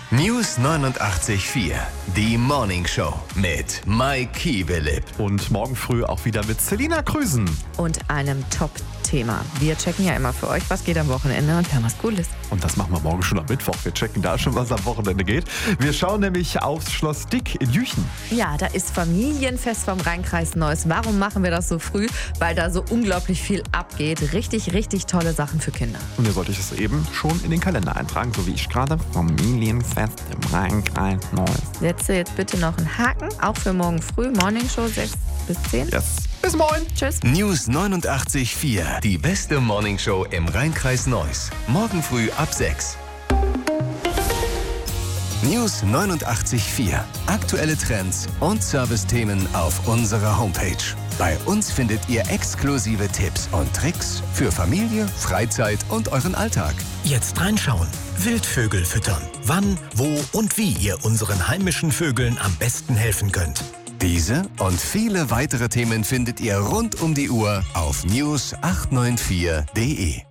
News 89.4, die Morning Show mit Mike Kiewelipp. Und morgen früh auch wieder mit Selina Krüsen. Und einem Top-Thema. Wir checken ja immer für euch, was geht am Wochenende und hören was Cooles. Und das machen wir morgen schon am Mittwoch. Wir checken da schon, was am Wochenende geht. Wir schauen nämlich aufs Schloss Dick in Jüchen. Ja, da ist Familienfest vom Rheinkreis Neuss. Warum machen wir das so früh? Weil da so unglaublich viel abgeht. Richtig, richtig tolle Sachen für Kinder. Und ihr sollt euch das eben schon in den Kalender eintragen, so wie ich gerade. Familienfest im Rheinkreis Neuss. Setze jetzt bitte noch einen Haken, auch für morgen früh, Morning Show 6 bis 10. Yes. Bis morgen. Tschüss. News 89.4, die beste Morning Show im Rheinkreis Neuss. Morgen früh ab 6. News 89.4, aktuelle Trends und Servicethemen auf unserer Homepage. Bei uns findet ihr exklusive Tipps und Tricks für Familie, Freizeit und euren Alltag. Jetzt reinschauen. Wildvögel füttern. Wann, wo und wie ihr unseren heimischen Vögeln am besten helfen könnt. Diese und viele weitere Themen findet ihr rund um die Uhr auf news894.de.